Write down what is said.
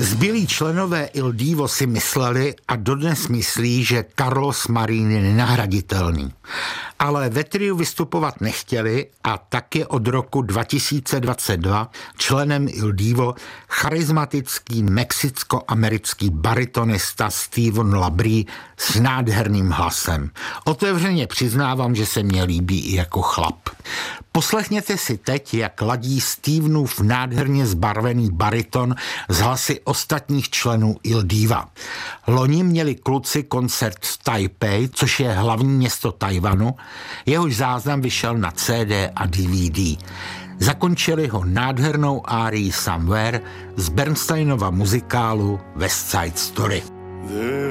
Zbylí členové Il Divo si mysleli a dodnes myslí, že Carlos Marín je nenahraditelný. Ale ve triu vystupovat nechtěli a tak je od roku 2022 členem Il Divo charismatický mexicko-americký baritonista Steven Labrie s nádherným hlasem. Otevřeně přiznávám, že se mně líbí i jako chlap. Poslechněte si teď, jak ladí Stevenův nádherně zbarvený bariton z hlasy ostatních členů Il Diva. Loni měli kluci koncert v Taipei, což je hlavní město Tajvanu, jehož záznam vyšel na CD a DVD. Zakončili ho nádhernou árií Somewhere z Bernsteinova muzikálu West Side Story.